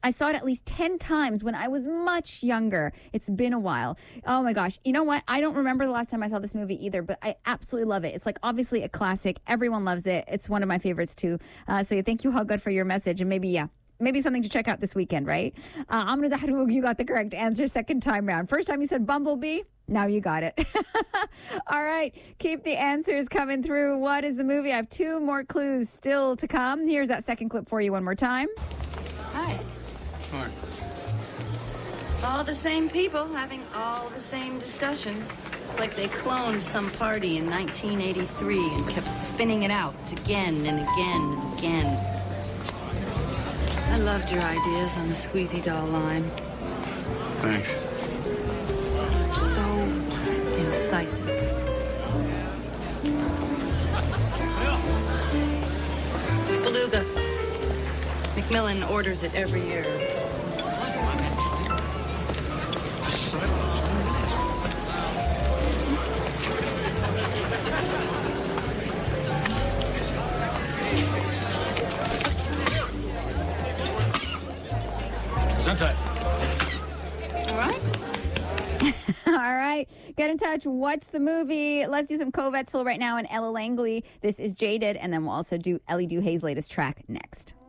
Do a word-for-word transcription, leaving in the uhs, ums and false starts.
I saw it at least ten times when I was much younger. It's been a while. Oh my gosh. You know what? I don't remember the last time I saw this movie either, but I absolutely love it. It's like obviously a classic. Everyone loves it. It's one of my favorites too. Uh, so thank you, Hagad, for your message. And maybe, yeah, maybe something to check out this weekend, right? Uh, Amr Dahrug, you got the correct answer second time round. First time you said Bumblebee. Now you got it. All right. Keep the answers coming through. What is the movie? I have two more clues still to come. Here's that second clip for you one more time. Hi. Hi. All the same people having all the same discussion. It's like they cloned some party in nineteen eighty-three and kept spinning it out again and again and again. I loved your ideas on the squeezy doll line. Thanks. They're so incisive. It's Beluga. Macmillan orders it every year. Gesundheit. All right. All right. Get in touch. What's the movie? Let's do some Kovetzel right now and Ella Langley. This is Jaded, and then we'll also do Ellie Duhay's latest track next.